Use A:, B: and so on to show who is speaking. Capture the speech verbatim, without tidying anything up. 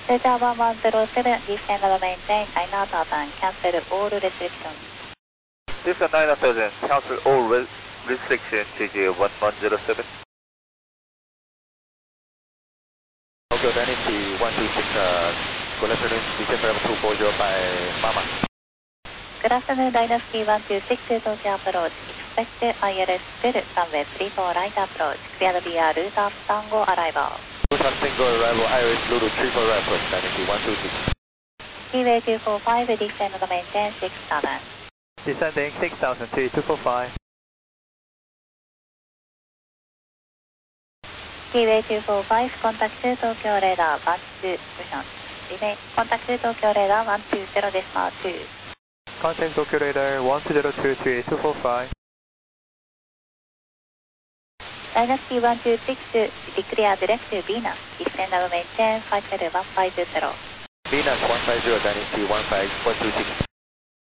A: Delta one one zero seven, descend and maintain nine thousand, cancel all restrictions.
B: Descend nine thousand, cancel all re restrictions, J J one one zero seven.
C: Tokyo Dynasty one two six, uh, good afternoon, descend level two four zero by Mama.
A: Good afternoon, Dynasty one two six, Tokyo approach. Expect I L S Del, runway three four right approach. Clear via route of Tango arrival.
C: Route of Tango arrival, Iris Lulu three four right approach, Dynasty one two six.
A: Keyway two four five, descend and maintain six thousand.
C: Descending six thousand to two four five.
A: Keyway two four five, contact Tokyo radar one two, cushion. Remain, contact Tokyo radar one two zero decimal two.
C: Contact Tokyo radar one two zero two three two four five.
A: Dynasty one two six, declare direct to Venus, descend and maintain five seven one five zero.
C: Venus one five zero, Dynasty one five one two six.